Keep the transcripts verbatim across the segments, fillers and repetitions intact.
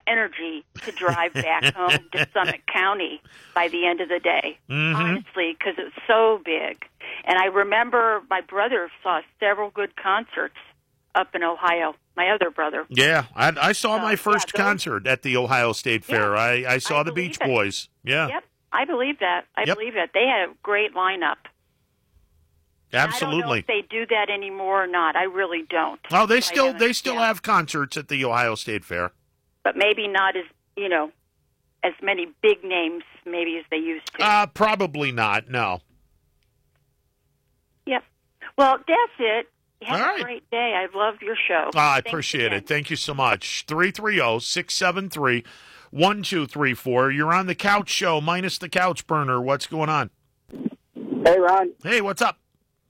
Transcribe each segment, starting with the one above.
energy to drive back home to Summit County by the end of the day, mm-hmm. honestly, because it's so big. And I remember my brother saw several good concerts up in Ohio, my other brother. Yeah, I, I saw So, my first yeah, those, concert at the Ohio State Fair. Yeah, I, I saw I the Beach it. Boys. Yeah. Yep, I believe that. I Yep. believe that. They had a great lineup. Absolutely. I don't know if they do that anymore or not. I really don't. Oh, they So still they still yeah. have concerts at the Ohio State Fair. But maybe not as, you know, as many big names maybe as they used to. Uh, probably not, no. Yep. Well, that's it. Have All a right. great day. I love your show. Oh, I Thanks appreciate again. it. Thank you so much. three three zero, six seven three, one two three four. You're on the Couch Show, minus the Couch Burner. What's going on? Hey, Ron. Hey, what's up?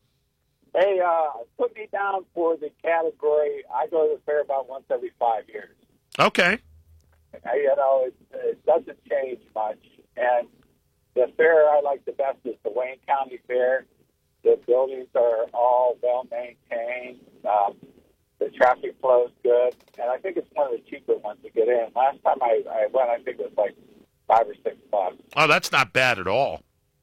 Hey, uh, put me down for the category. I go to the fair about once every five years. Okay. I, you know, it, it doesn't change much. And the fair I like the best is the Wayne County Fair. The buildings are all well maintained. Um, the traffic flow is good, and I think it's one of the cheaper ones to get in. Last time I, I went, I think it was like five or six bucks. Oh, that's not bad at all.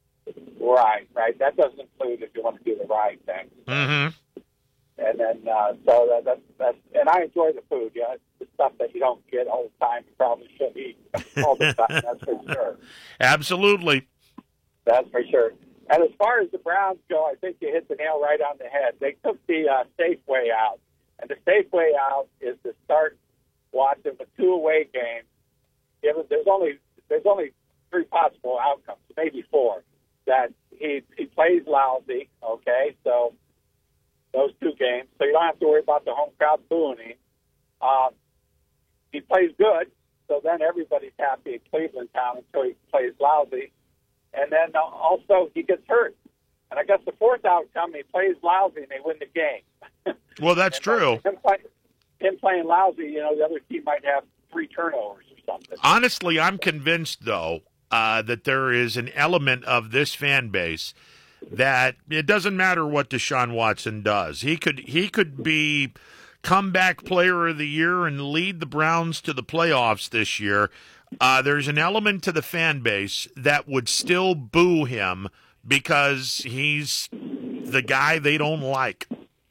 Right, right. That doesn't include if you want to do the ride thing. Mm-hmm. And then, uh, so that, that's, that's, and I enjoy the food. Yeah, it's the stuff that you don't get all the time. You probably shouldn't eat all the time. That's for sure. Absolutely. That's for sure. And as far as the Browns go, I think you hit the nail right on the head. They took the uh, safe way out, and the safe way out is to start watching the two away games. Given there's only there's only three possible outcomes, maybe four. That he he plays lousy, okay, so those two games, so you don't have to worry about the home crowd booing him. Um, he plays good, so then everybody's happy in Cleveland town until he plays lousy. And then uh, also he gets hurt. And I guess the fourth outcome, he plays lousy and they win the game. Well, that's true. Him, play, him playing lousy, you know, the other team might have three turnovers or something. Honestly, I'm convinced, though, uh, that there is an element of this fan base that it doesn't matter what Deshaun Watson does. He could he could be comeback player of the year and lead the Browns to the playoffs this year. Uh, there's an element to the fan base that would still boo him because he's the guy they don't like.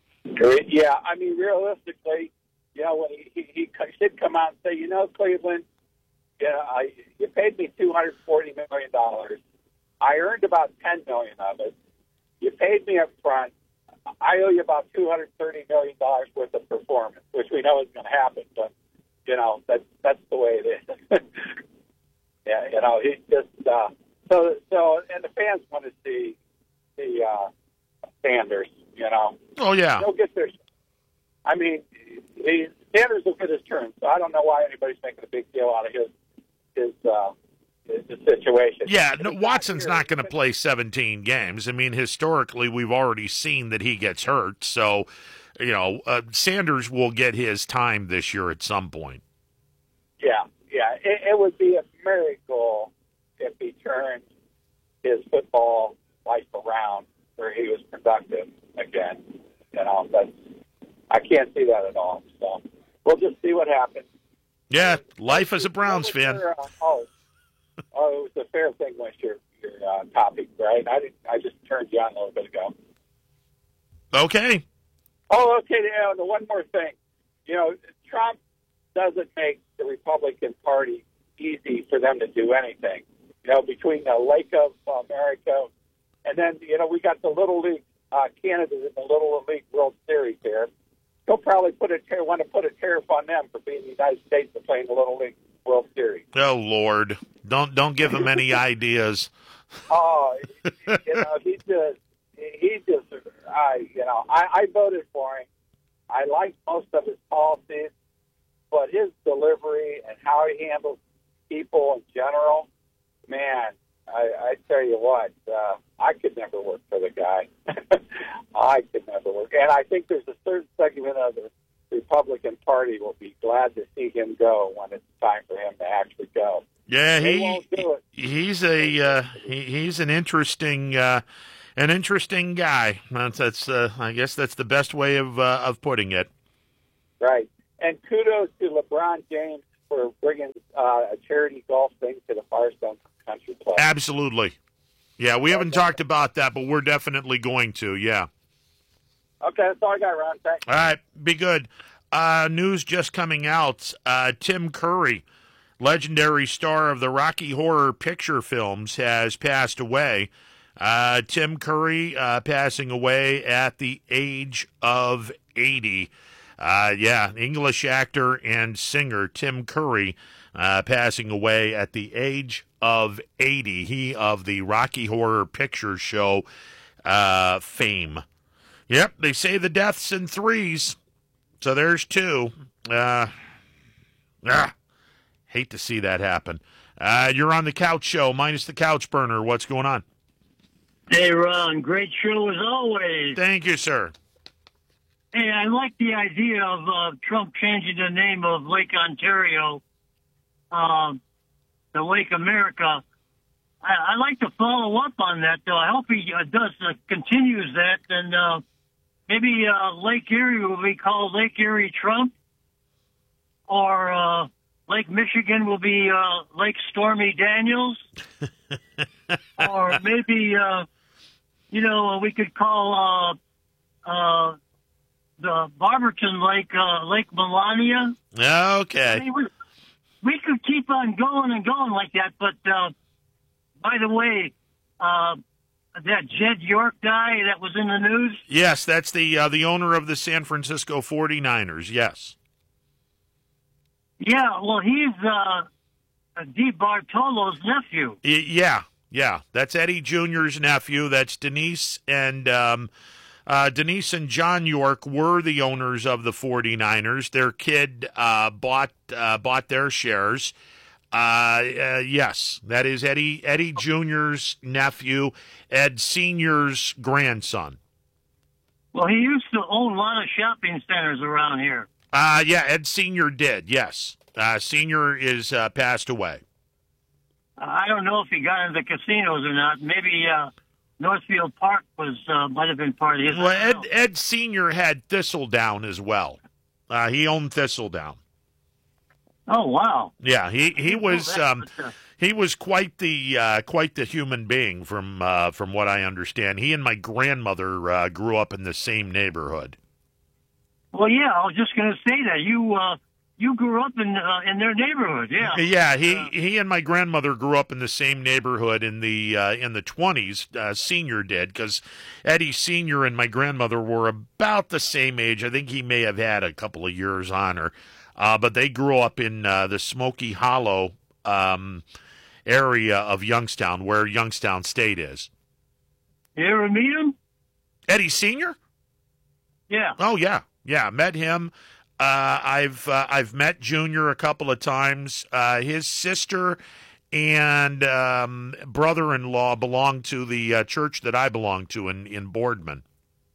Yeah, I mean, realistically, you know, when he, he, he should come out and say, you know, Cleveland, you know, I, you paid me two hundred forty million dollars. I earned about ten million dollars of it. You paid me up front. I owe you about two hundred thirty million dollars worth of performance, which we know is going to happen, but you know, that's that's the way it is. Yeah, you know, he's just uh, so so, and the fans want to see the uh, Sanders. You know, oh yeah, he'll get their. I mean, he, Sanders will get his turn, so I don't know why anybody's making a big deal out of his his uh, his, his situation. Yeah, no, Watson's not going to play seventeen games. I mean, historically, we've already seen that he gets hurt, so. You know, uh, Sanders will get his time this year at some point. Yeah, yeah. It, it would be a miracle if he turned his football life around where he was productive again. You know, but I can't see that at all. So we'll just see what happens. Yeah, life as a Browns fan. Your, uh, oh, oh, it was a fair thing was your your uh, topic, right? I didn't, I just turned you on a little bit ago. Okay. Oh, okay. Yeah, and one more thing. You know, Trump doesn't make the Republican Party easy for them to do anything. You know, between the Lake of America and then, you know, we got the Little League uh, Canada in the Little League World Series here. He'll probably put a tar- want to put a tariff on them for being the United States to play in the Little League World Series. Oh Lord, don't don't give him any ideas. Oh, you know, he just he just I you know I, I voted for him. I like most of his policies, but his delivery and how he handles people in general, man, I, I tell you what, uh, I could never work for the guy. I could never work, and I think there's a certain segment of the Republican Party will be glad to see him go when it's time for him to actually go. Yeah, They he won't do it. he's a uh, he, he's an interesting uh, an interesting guy. That's, that's uh, I guess that's the best way of uh, of putting it. Right, and kudos to LeBron James for bringing uh, a charity golf thing to the Firestone Country Club? Absolutely. Yeah, we haven't talked about that, but we're definitely going to, yeah. Okay, that's all I got, Ron. Thanks. All right, be good. Uh, news just coming out. Uh, Tim Curry, legendary star of the Rocky Horror Picture Films, has passed away. Uh, Tim Curry uh, passing away at the age of eighty. Uh, yeah, English actor and singer Tim Curry uh, passing away at the age of eighty. He of the Rocky Horror Picture Show uh, fame. Yep, they say the deaths in threes. So there's two. Uh, ah, hate to see that happen. Uh, you're on the Couch Show, minus the Couch Burner. What's going on? Hey, Ron. Great show as always. Thank you, sir. Hey, I like the idea of uh, Trump changing the name of Lake Ontario, uh, to Lake America. I, I like to follow up on that, though. I hope he uh, does uh, continues that, and uh, maybe uh, Lake Erie will be called Lake Erie Trump, or uh, Lake Michigan will be uh, Lake Stormy Daniels, or maybe, uh, you know, we could call uh, uh, the Barberton Lake uh, Lake Melania. Okay. I mean, we, we could keep on going and going like that, but uh, by the way, uh, that Jed York guy that was in the news? Yes, that's the uh, the owner of the San Francisco forty-niners, yes. Yeah, well, he's uh, Dee Bartolo's nephew. Y- yeah, yeah. That's Eddie Junior's nephew. That's Denise and um, uh, Denise and John York were the owners of the forty-niners. Their kid uh, bought uh, bought their shares. Uh, uh, yes, that is Eddie Eddie Junior's nephew, Ed Senior's grandson. Well, he used to own a lot of shopping centers around here. Uh, yeah, Ed Senior did, yes. Uh, Senior is uh, passed away. Uh, I don't know if he got into the casinos or not. Maybe uh, Northfield Park was uh, might have been part of his. Well, Ed, Ed Senior had Thistledown as well. Uh, he owned Thistledown. Oh wow! Yeah, he he was um, uh, he was quite the uh, quite the human being from uh, from what I understand. He and my grandmother uh, grew up in the same neighborhood. Well, yeah, I was just going to say that you uh, you grew up in uh, in their neighborhood. Yeah, yeah. He uh, he and my grandmother grew up in the same neighborhood in the uh, in the twenties. Uh, Senior did, because Eddie Senior and my grandmother were about the same age. I think he may have had a couple of years on her. Uh, but they grew up in uh, the Smoky Hollow um, area of Youngstown, where Youngstown State is. You ever meet him? Eddie Senior? Yeah. Oh yeah, yeah. Met him. Uh, I've uh, I've met Junior a couple of times. Uh, his sister and um, brother-in-law belong to the uh, church that I belong to in in Boardman.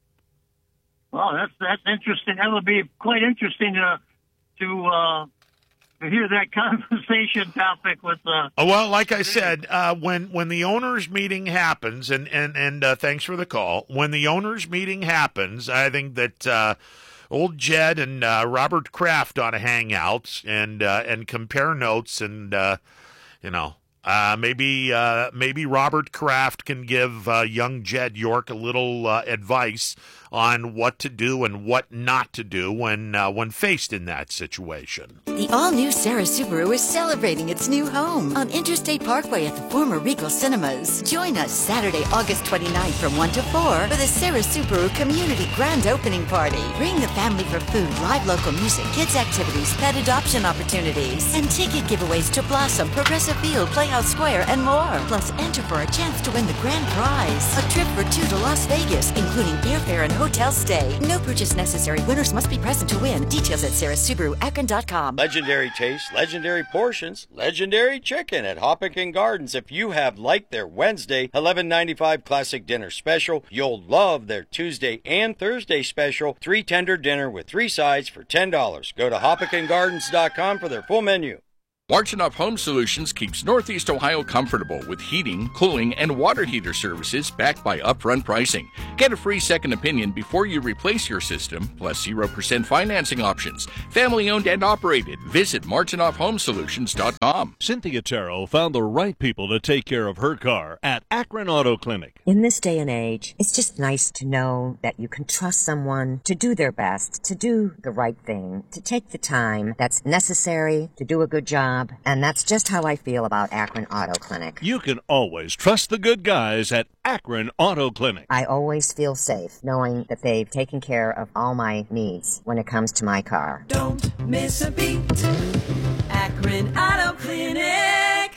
Well, that's that's interesting. That would be quite interesting to. to uh, to hear that conversation topic with. Uh, oh, well, like I said, uh, when when the owners' meeting happens, and and and uh, thanks for the call. When the owners' meeting happens, I think that uh, old Jed and uh, Robert Kraft ought to hang out and uh, and compare notes, and uh, you know. Uh, maybe uh, maybe Robert Kraft can give uh, young Jed York a little uh, advice on what to do and what not to do when uh, when faced in that situation. The all-new Sarah Subaru is celebrating its new home on Interstate Parkway at the former Regal Cinemas. Join us Saturday, August twenty-ninth from one to four for the Sarah Subaru Community Grand Opening Party. Bring the family for food, live local music, kids activities, pet adoption opportunities, and ticket giveaways to Blossom, Progressive Field, Playhouse Square, and more. Plus, enter for a chance to win the grand prize, a trip for two to Las Vegas, including airfare and hotel stay. No purchase necessary. Winners must be present to win. Details at sarah subaru akron dot com. Legendary taste, legendary portions, legendary chicken at Hoppekin Gardens. If you have liked their Wednesday eleven ninety-five classic dinner special, you'll love their Tuesday and Thursday special three tender dinner with three sides for ten dollars. Go to hoppekin gardens dot com for their full menu. Marchinoff Home Solutions keeps Northeast Ohio comfortable with heating, cooling, and water heater services backed by upfront pricing. Get a free second opinion before you replace your system, plus zero percent financing options. Family owned and operated. Visit Marchinoff Home Solutions dot com. Cynthia Terrell found the right people to take care of her car at Akron Auto Clinic. In this day and age, it's just nice to know that you can trust someone to do their best, to do the right thing, to take the time that's necessary to do a good job. And that's just how I feel about Akron Auto Clinic. You can always trust the good guys at Akron Auto Clinic. I always feel safe knowing that they've taken care of all my needs when it comes to my car. Don't miss a beat. Akron Auto Clinic.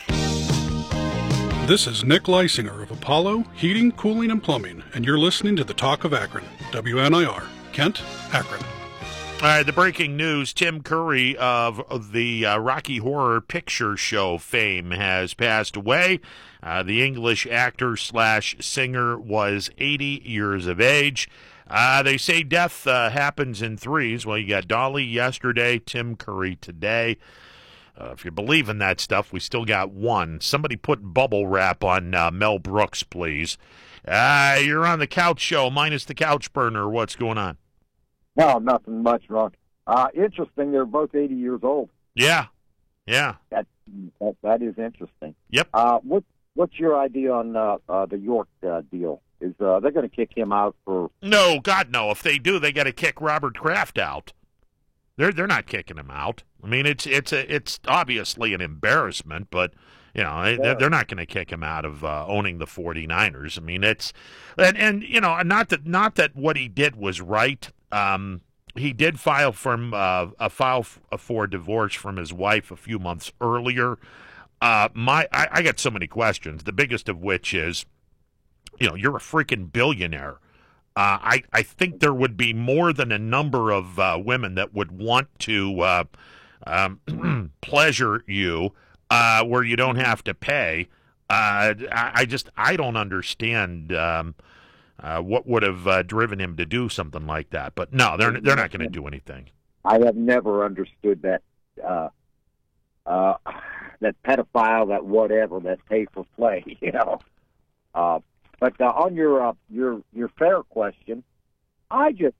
This is Nick Leisinger of Apollo Heating, Cooling, and Plumbing, and you're listening to the Talk of Akron, W N I R, Kent, Akron. All right, the breaking news, Tim Curry of the uh, Rocky Horror Picture Show fame has passed away. Uh, the English actor slash singer was eighty years of age. Uh, they say death uh, happens in threes. Well, you got Dolly yesterday, Tim Curry today. Uh, if you believe in that stuff, we still got one. Somebody put bubble wrap on uh, Mel Brooks, please. Uh, you're on the couch show, minus the couch burner. What's going on? No, nothing much, Ron. Uh, interesting. They're both eighty years old. Yeah, yeah. That that, that is interesting. Yep. Uh, what what's your idea on uh, uh, the York uh, deal? Is uh, they're going to kick him out for? No, God, no. If they do, they got to kick Robert Kraft out. They're they're not kicking him out. I mean, it's it's a it's obviously an embarrassment, but you know yeah. they're not going to kick him out of uh, owning the forty-niners. I mean, it's and and you know not that not that what he did was right. Um, he did file from uh, a file f- for divorce from his wife a few months earlier. Uh, my, I, I got so many questions. The biggest of which is, you know, you're a freaking billionaire. Uh, I, I think there would be more than a number of uh, women that would want to uh, um, pleasure you uh, where you don't have to pay. Uh, I, I just I don't understand. Um, Uh, what would have uh, driven him to do something like that? But no, they're they're not going to do anything. I have never understood that uh, uh, that pedophile, that whatever, that pay for play. You know. Uh, but uh, on your uh, your your fair question, I just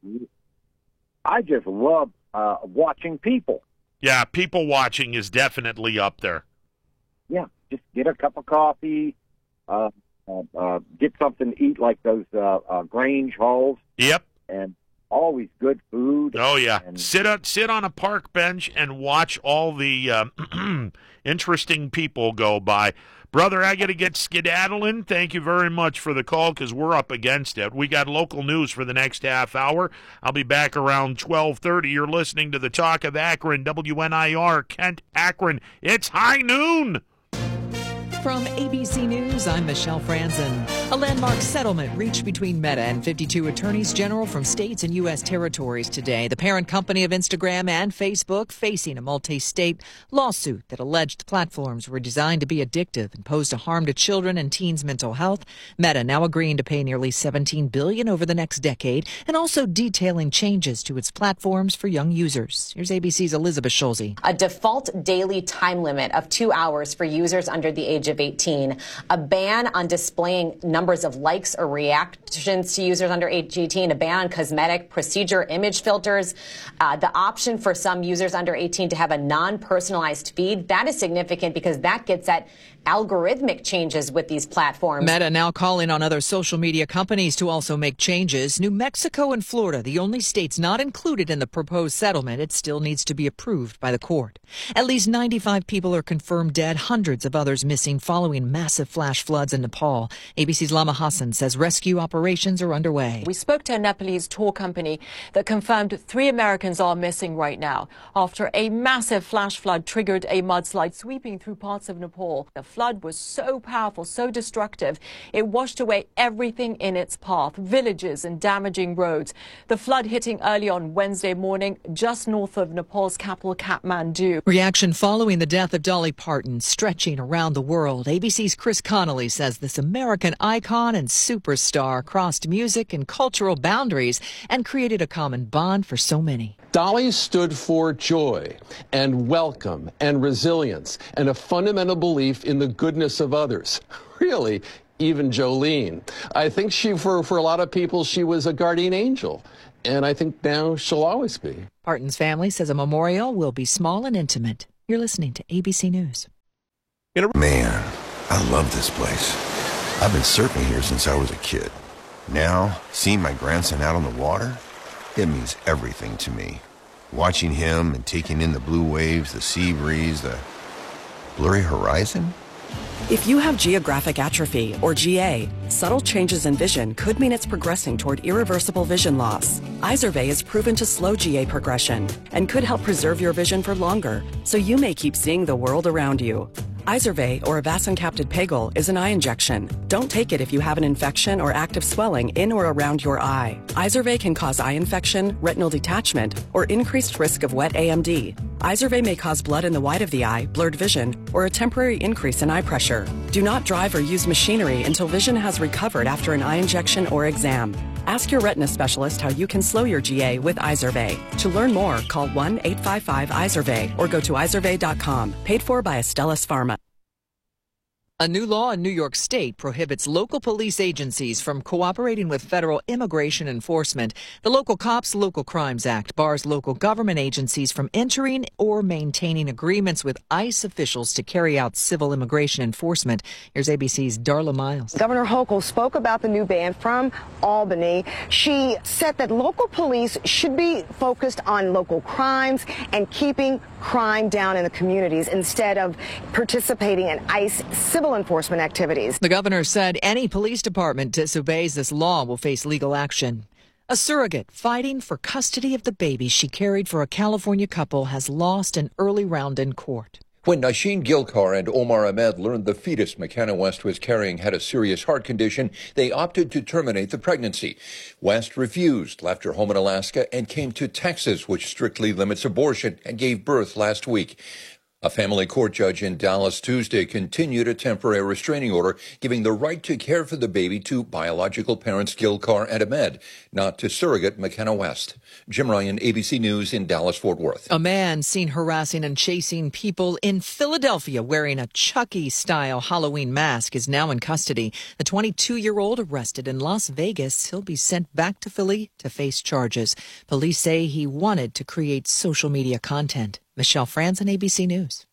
I just love uh, watching people. Yeah, people watching is definitely up there. Yeah, just get a cup of coffee. Uh, Uh, uh, get something to eat like those uh, uh, Grange halls. Yep. And always good food. Oh, yeah. And sit, on, sit on a park bench and watch all the uh, interesting people go by. Brother, I got to get skedaddling. Thank you very much for the call because we're up against it. We got local news for the next half hour. I'll be back around twelve thirty. You're listening to the Talk of Akron, W N I R, Kent, Akron. It's high noon. From A B C News, I'm Michelle Franzen. A landmark settlement reached between Meta and fifty-two attorneys general from states and U S territories today. The parent company of Instagram and Facebook facing a multi-state lawsuit that alleged the platforms were designed to be addictive and pose a harm to children and teens' mental health. Meta now agreeing to pay nearly seventeen billion dollars over the next decade and also detailing changes to its platforms for young users. Here's A B C's Elizabeth Schulze. A default daily time limit of two hours for users under the age of eighteen, a ban on displaying numbers of likes or reactions to users under age eighteen, a ban on cosmetic procedure image filters, uh, the option for some users under eighteen to have a non-personalized feed. That is significant because that gets at algorithmic changes with these platforms. Meta now calling on other social media companies to also make changes. New Mexico and Florida, the only states not included in the proposed settlement. It still needs to be approved by the court. At least ninety-five people are confirmed dead, hundreds of others missing following massive flash floods in Nepal. A B C's Lama Hassan says rescue operations are underway. We spoke to a Nepalese tour company that confirmed three Americans are missing right now after a massive flash flood triggered a mudslide sweeping through parts of Nepal. The flood was so powerful, so destructive, it washed away everything in its path, villages and damaging roads. The flood hitting early on Wednesday morning just north of Nepal's capital, Kathmandu. Reaction following the death of Dolly Parton stretching around the world. world. A B C's Chris Connolly says this American icon and superstar crossed music and cultural boundaries and created a common bond for so many. Dolly stood for joy and welcome and resilience and a fundamental belief in the goodness of others. Really, even Jolene. I think she, for, for a lot of people, she was a guardian angel. And I think now she'll always be. Parton's family says a memorial will be small and intimate. You're listening to A B C News. Man, I love this place. I've been surfing here since I was a kid. Now, seeing my grandson out on the water, it means everything to me. Watching him and taking in the blue waves, the sea breeze, the blurry horizon. If you have geographic atrophy, or G A, subtle changes in vision could mean it's progressing toward irreversible vision loss. Izervay is proven to slow G A progression and could help preserve your vision for longer, so you may keep seeing the world around you. Izervay, or avacincaptad pegol, is an eye injection. Don't take it if you have an infection or active swelling in or around your eye. Izervay can cause eye infection, retinal detachment, or increased risk of wet A M D. Izervay may cause blood in the white of the eye, blurred vision, or a temporary increase in eye pressure. Do not drive or use machinery until vision has recovered after an eye injection or exam. Ask your retina specialist how you can slow your G A with Izervay. To learn more, call one eight five five Izervay or go to izervay dot com. Paid for by Astellas Pharma. A new law in New York State prohibits local police agencies from cooperating with federal immigration enforcement. The Local Cops Local Crimes Act bars local government agencies from entering or maintaining agreements with ICE officials to carry out civil immigration enforcement. Here's A B C's Darla Miles. Governor Hochul spoke about the new ban from Albany. She said that local police should be focused on local crimes and keeping crime down in the communities instead of participating in ICE civil enforcement activities. The governor said any police department disobeys this law will face legal action. A surrogate fighting for custody of the baby she carried for a California couple has lost an early round in court. When Naisheen Gilkar and Omar Ahmed learned the fetus McKenna West was carrying had a serious heart condition, they opted to terminate the pregnancy. West refused, left her home in Alaska, and came to Texas, which strictly limits abortion, and gave birth last week. A family court judge in Dallas Tuesday continued a temporary restraining order giving the right to care for the baby to biological parents Gilkar and Ahmed, not to surrogate McKenna West. Jim Ryan, A B C News in Dallas-Fort Worth. A man seen harassing and chasing people in Philadelphia wearing a Chucky-style Halloween mask is now in custody. The twenty-two-year-old arrested in Las Vegas. He'll be sent back to Philly to face charges. Police say he wanted to create social media content. Michelle Franzen, A B C News.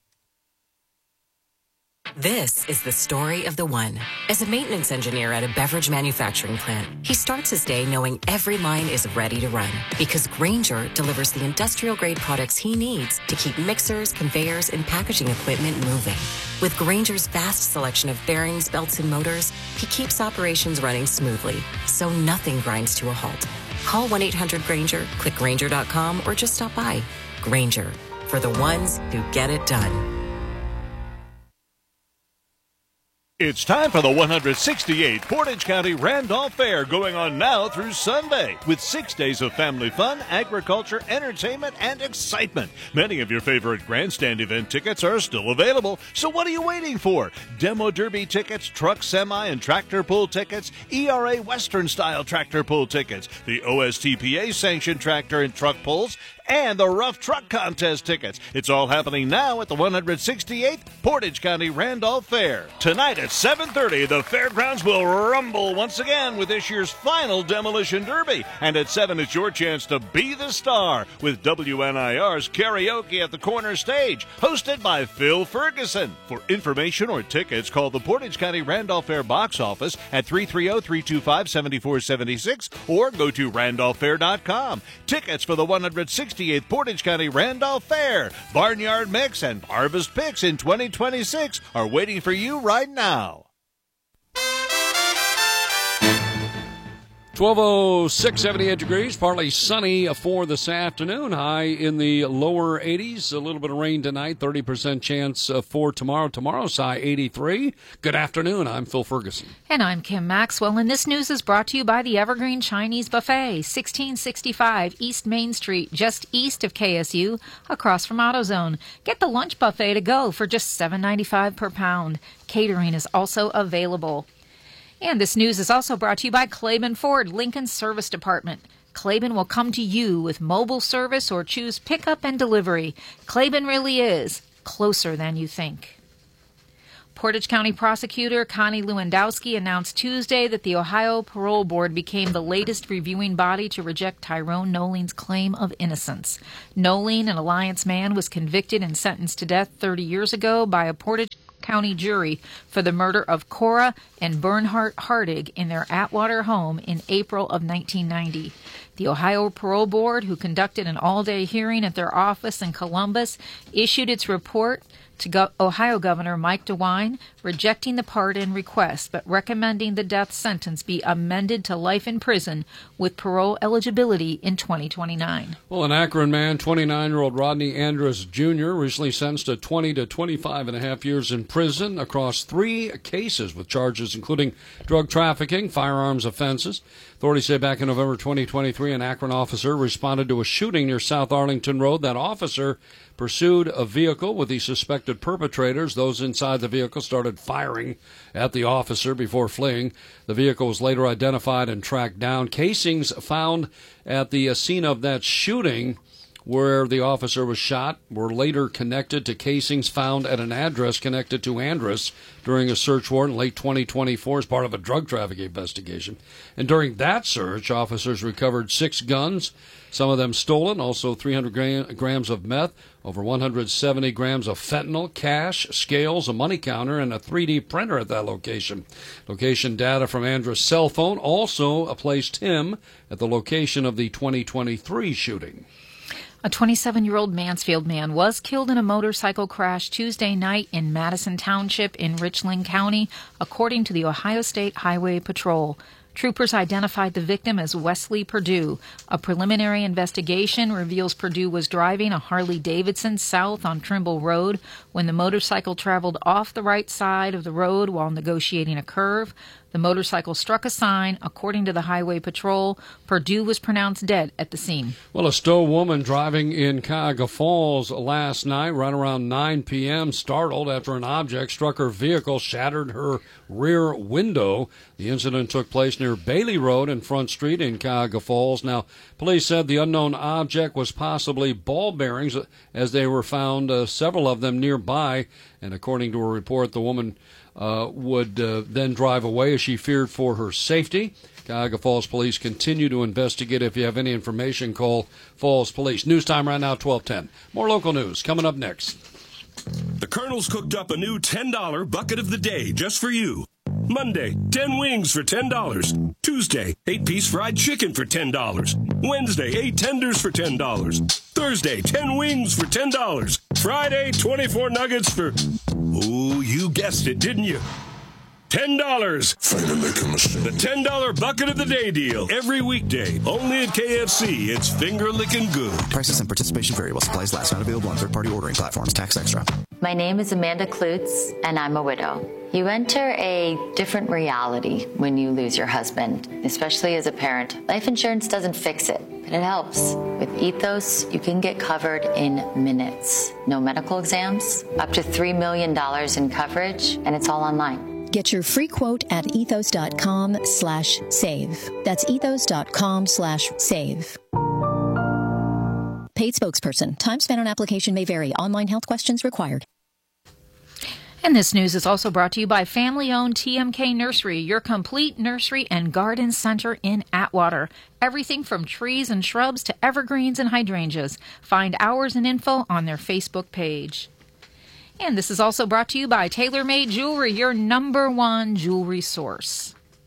This is the story of the one. As a maintenance engineer at a beverage manufacturing plant, he starts his day knowing every line is ready to run because Grainger delivers the industrial-grade products he needs to keep mixers, conveyors, and packaging equipment moving. With Grainger's vast selection of bearings, belts, and motors, he keeps operations running smoothly, so nothing grinds to a halt. Call one eight hundred Grainger, click Grainger dot com, or just stop by. Grainger, for the ones who get it done. It's time for the one hundred sixty-eighth Portage County Randolph Fair, going on now through Sunday, with six days of family fun, agriculture, entertainment, and excitement. Many of your favorite grandstand event tickets are still available, so what are you waiting for? Demo Derby tickets, truck, semi, and tractor pull tickets, E R A Western-style tractor pull tickets, the O S T P A-sanctioned tractor and truck pulls, and the Rough Truck Contest tickets. It's all happening now at the one hundred sixty-eighth Portage County Randolph Fair. Tonight at seven thirty, the fairgrounds will rumble once again with this year's final Demolition Derby. And at seven, it's your chance to be the star with W N I R's Karaoke at the Corner Stage, hosted by Phil Ferguson. For information or tickets, call the Portage County Randolph Fair box office at three three zero, three two five, seven four seven six or go to randolph fair dot com. Tickets for the one hundred sixty-eighth Portage County Randolph Fair, Barnyard Mix, and Harvest Picks in twenty twenty-six are waiting for you right now. twelve oh six, seventy-eight degrees, partly sunny for this afternoon. High in the lower eighties. A little bit of rain tonight, thirty percent chance uh, for tomorrow. Tomorrow's high eighty-three. Good afternoon. I'm Phil Ferguson. And I'm Kim Maxwell. And this news is brought to you by the Evergreen Chinese Buffet, sixteen sixty-five East Main Street, just east of K S U, across from AutoZone. Get the lunch buffet to go for just seven ninety-five per pound. Catering is also available. And this news is also brought to you by Claiborne Ford Lincoln Service Department. Claiborne will come to you with mobile service or choose pickup and delivery. Claiborne really is closer than you think. Portage County Prosecutor Connie Lewandowski announced Tuesday that the Ohio Parole Board became the latest reviewing body to reject Tyrone Nolene's claim of innocence. Nolene, an Alliance man, was convicted and sentenced to death thirty years ago by a Portage County jury for the murder of Cora and Bernhardt Hardig in their Atwater home in April of nineteen ninety. The Ohio Parole Board, who conducted an all-day hearing at their office in Columbus, issued its report to Go- Ohio Governor Mike DeWine, rejecting the pardon request, but recommending the death sentence be amended to life in prison with parole eligibility in twenty twenty-nine. Well, an Akron man, twenty-nine-year-old Rodney Andrus Junior, recently sentenced to twenty to twenty-five and a half years in prison across three cases with charges including drug trafficking, firearms offenses. Authorities say back in November twenty twenty-three, an Akron officer responded to a shooting near South Arlington Road. That officer pursued a vehicle with the suspected perpetrators. Those inside the vehicle started firing at the officer before fleeing. The vehicle was later identified and tracked down. Casings found at the scene of that shooting where the officer was shot were later connected to casings found at an address connected to Andrus during a search warrant in late twenty twenty-four as part of a drug trafficking investigation. And during that search, officers recovered six guns, some of them stolen, also three hundred grams of meth, over one hundred seventy grams of fentanyl, cash, scales, a money counter, and a three D printer at that location. Location data from Andrus' cell phone also placed him at the location of the twenty twenty-three shooting. A twenty-seven-year-old Mansfield man was killed in a motorcycle crash Tuesday night in Madison Township in Richland County, according to the Ohio State Highway Patrol. Troopers identified the victim as Wesley Perdue. A preliminary investigation reveals Perdue was driving a Harley-Davidson south on Trimble Road when the motorcycle traveled off the right side of the road while negotiating a curve. The motorcycle struck a sign. According to the Highway Patrol, Perdue was pronounced dead at the scene. Well, a Stowe woman driving in Cuyahoga Falls last night, right around nine p.m., startled after an object struck her vehicle, shattered her rear window. The incident took place near Bailey Road and Front Street in Cuyahoga Falls. Now, police said the unknown object was possibly ball bearings, as they were found, uh, several of them nearby. And according to a report, the woman Uh, would uh, then drive away as she feared for her safety. Cuyahoga Falls Police continue to investigate. If you have any information, call Falls Police. News time right now, twelve ten. More local news coming up next. The Colonel's cooked up a new ten dollar bucket of the day just for you. Monday, ten wings for ten dollars. Tuesday, eight-piece fried chicken for ten dollars. Wednesday, eight tenders for ten dollars. Thursday, ten wings for ten dollars. Friday, twenty-four nuggets for... Oh, you guessed it, didn't you? ten dollars. The ten dollar bucket of the day deal. Every weekday, only at K F C. It's finger-licking good. Prices and participation vary while supplies last. Not available on third-party ordering platforms. Tax extra. My name is Amanda Klutz, and I'm a widow. You enter a different reality when you lose your husband, especially as a parent. Life insurance doesn't fix it, but it helps. With Ethos, you can get covered in minutes. No medical exams, up to three million dollars in coverage, and it's all online. Get your free quote at ethos.com slash save. That's ethos.com slash save. Paid spokesperson. Time spent on application may vary. Online health questions required. And this news is also brought to you by family-owned T M K Nursery, your complete nursery and garden center in Atwater. Everything from trees and shrubs to evergreens and hydrangeas. Find hours and info on their Facebook page. And this is also brought to you by TaylorMade Jewelry, your number one jewelry source.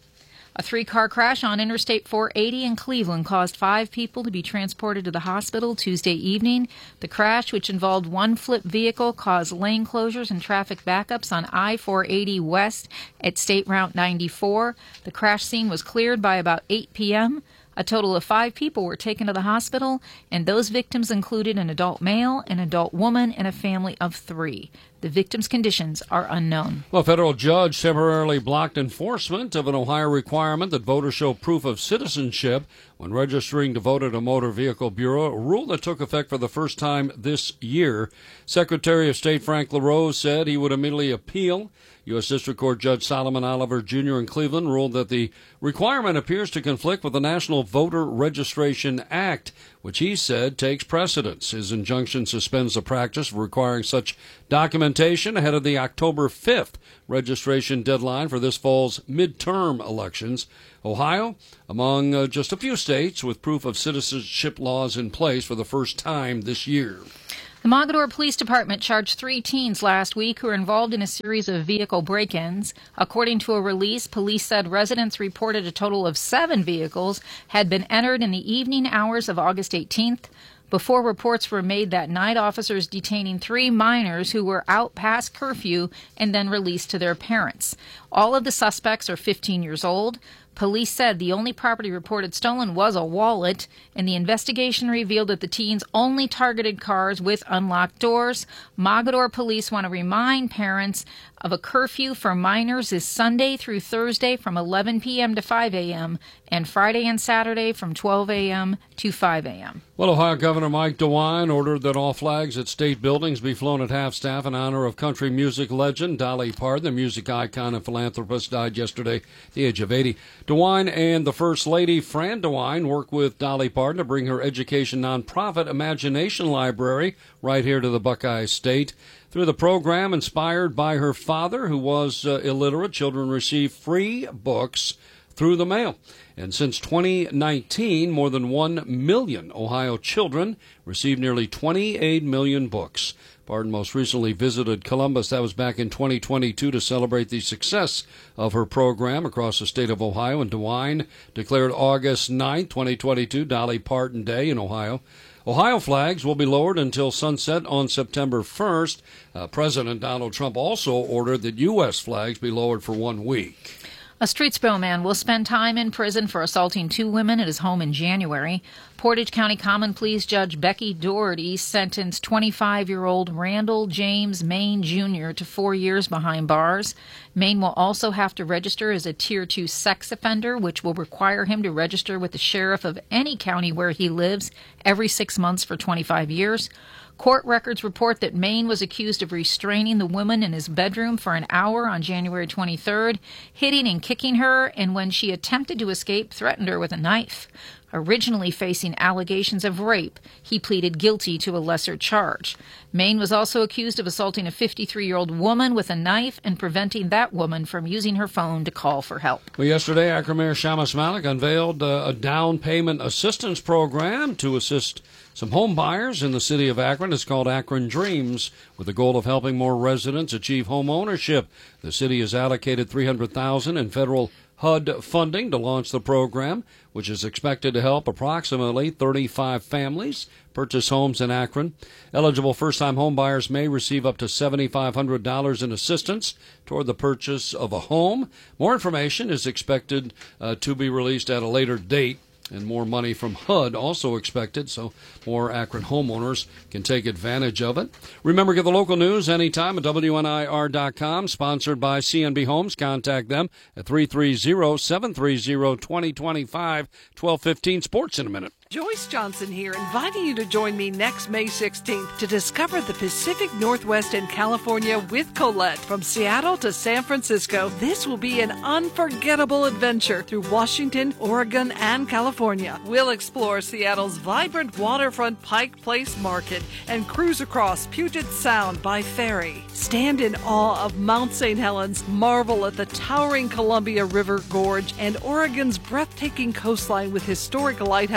A three-car crash on Interstate four eighty in Cleveland caused five people to be transported to the hospital Tuesday evening. The crash, which involved one flipped vehicle, caused lane closures and traffic backups on I four eighty west at State Route ninety-four. The crash scene was cleared by about eight p.m. A total of five people were taken to the hospital, and those victims included an adult male, an adult woman, and a family of three. The victims' conditions are unknown. Well, a federal judge temporarily blocked enforcement of an Ohio requirement that voters show proof of citizenship when registering to vote at a motor vehicle bureau, a rule that took effect for the first time this year. Secretary of State Frank LaRose said he would immediately appeal. U S. District Court Judge Solomon Oliver Junior in Cleveland ruled that the requirement appears to conflict with the National Voter Registration Act, which he said takes precedence. His injunction suspends the practice of requiring such documentation ahead of the October fifth registration deadline for this fall's midterm elections. Ohio, among uh, just a few states with proof of citizenship laws in place for the first time this year. The Mogadore Police Department charged three teens last week who were involved in a series of vehicle break-ins. According to a release, police said residents reported a total of seven vehicles had been entered in the evening hours of August eighteenth. Before reports were made that night, officers detaining three minors who were out past curfew and then released to their parents. All of the suspects are fifteen years old. Police said the only property reported stolen was a wallet, and the investigation revealed that the teens only targeted cars with unlocked doors. Mogadore police want to remind parents of a curfew for minors is Sunday through Thursday from eleven p.m. to five a.m. and Friday and Saturday from twelve a.m. to five a.m. Well, Ohio Governor Mike DeWine ordered that all flags at state buildings be flown at half-staff in honor of country music legend Dolly Parton. The music icon and philanthropist died yesterday at the age of eighty. DeWine and the First Lady, Fran DeWine, work with Dolly Parton to bring her education nonprofit Imagination Library right here to the Buckeye State. Through the program, inspired by her father, who was uh, illiterate, children receive free books through the mail. And since twenty nineteen, more than one million Ohio children received nearly twenty-eight million books. Parton most recently visited Columbus. That was back in twenty twenty-two to celebrate the success of her program across the state of Ohio. And DeWine declared August ninth, twenty twenty-two, Dolly Parton Day in Ohio. Ohio flags will be lowered until sunset on September first. Uh, President Donald Trump also ordered that U S flags be lowered for one week. A Streetsboro man will spend time in prison for assaulting two women at his home in January. Portage County Common Pleas Judge Becky Doherty sentenced twenty-five-year-old Randall James Main Junior to four years behind bars. Main will also have to register as a Tier two sex offender, which will require him to register with the sheriff of any county where he lives every six months for twenty-five years. Court records report that Main was accused of restraining the woman in his bedroom for an hour on January twenty-third, hitting and kicking her, and when she attempted to escape, threatened her with a knife. Originally facing allegations of rape, he pleaded guilty to a lesser charge. Main was also accused of assaulting a fifty-three-year-old woman with a knife and preventing that woman from using her phone to call for help. Well, yesterday, Akron Mayor Shamus Malik unveiled uh, a down payment assistance program to assist some home buyers in the city of Akron. It's called Akron Dreams, with the goal of helping more residents achieve home ownership. The city has allocated three hundred thousand dollars in federal H U D funding to launch the program, which is expected to help approximately thirty-five families purchase homes in Akron. Eligible first-time home buyers may receive up to seven thousand five hundred dollars in assistance toward the purchase of a home. More information is expected uh, to be released at a later date. And more money from H U D also expected, so more Akron homeowners can take advantage of it. Remember, get the local news anytime at W N I R dot com, sponsored by C N B Homes. Contact them at three three zero, seven three zero, two zero two five, twelve fifteen. Sports in a minute. Joyce Johnson here, inviting you to join me next May sixteenth to discover the Pacific Northwest and California with Colette. From Seattle to San Francisco, this will be an unforgettable adventure through Washington, Oregon, and California. We'll explore Seattle's vibrant waterfront Pike Place Market and cruise across Puget Sound by ferry. Stand in awe of Mount Saint Helens, marvel at the towering Columbia River Gorge and Oregon's breathtaking coastline with historic lighthouses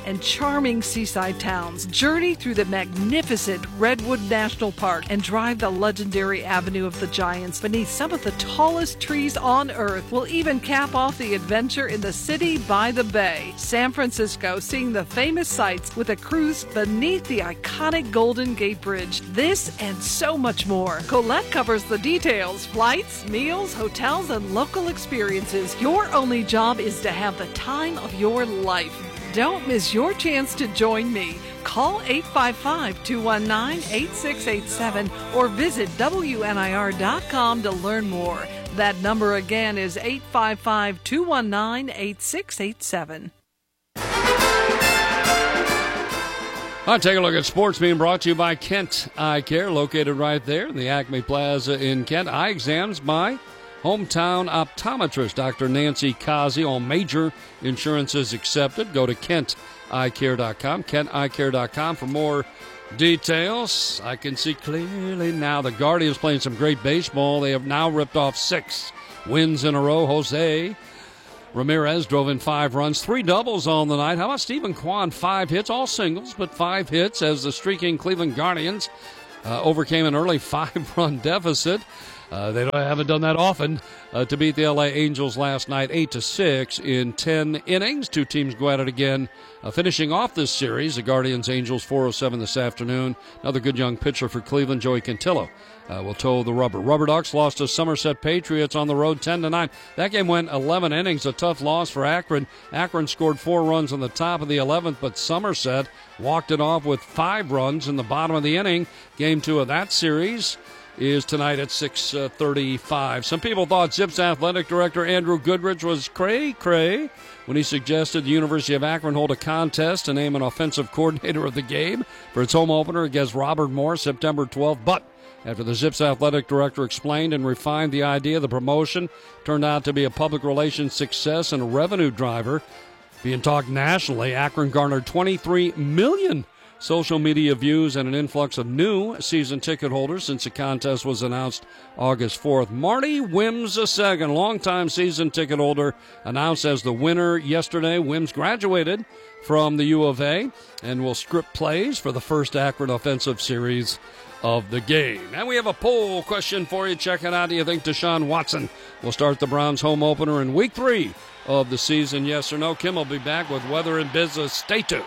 and charming seaside towns. Journey through the magnificent Redwood National Park and drive the legendary Avenue of the Giants beneath some of the tallest trees on Earth. We'll even cap off the adventure in the city by the bay. San Francisco, seeing the famous sights with a cruise beneath the iconic Golden Gate Bridge. This and so much more. Colette covers the details: flights, meals, hotels, and local experiences. Your only job is to have the time of your life. Don't miss your chance to join me. Call eight five five, two one nine, eight six eight seven or visit W N I R dot com to learn more. That number again is eight five five, two one nine, eight six eight seven. All right, take a look at sports being brought to you by Kent Eye Care, located right there in the Acme Plaza in Kent. Eye exams by hometown optometrist Doctor Nancy Kazi. All major insurances accepted. Go to kent eye care dot com, kent eye care dot com for more details. I can see clearly now the Guardians playing some great baseball. They have now ripped off six wins in a row. Jose Ramirez drove in five runs, three doubles on the night. How about Stephen Kwan? Five hits, all singles, but five hits as the streaking Cleveland Guardians uh, overcame an early five-run deficit. Uh, they don't, haven't done that often uh, to beat the L A Angels last night, eight to six in ten innings. Two teams go at it again, uh, finishing off this series. The Guardians Angels four oh seven this afternoon. Another good young pitcher for Cleveland, Joey Cantillo, uh, will toe the rubber. Rubber Ducks lost to Somerset Patriots on the road, ten to nine. That game went eleven innings. A tough loss for Akron. Akron scored four runs on the top of the eleventh, but Somerset walked it off with five runs in the bottom of the inning. Game two of that series is tonight at six thirty-five. Some people thought Zips athletic director Andrew Goodrich was cray-cray when he suggested the University of Akron hold a contest to name an offensive coordinator of the game for its home opener against Robert Morris September twelfth. But after the Zips athletic director explained and refined the idea, the promotion turned out to be a public relations success and a revenue driver. Being talked nationally, Akron garnered twenty-three million social media views and an influx of new season ticket holders since the contest was announced August fourth. Marty Wims the second, longtime season ticket holder, announced as the winner yesterday. Wims graduated from the U of A and will script plays for the first Akron offensive series of the game. And we have a poll question for you. Check it out. Do you think Deshaun Watson will start the Browns home opener in week three of the season? Yes or no? Kim will be back with weather and business. Stay tuned.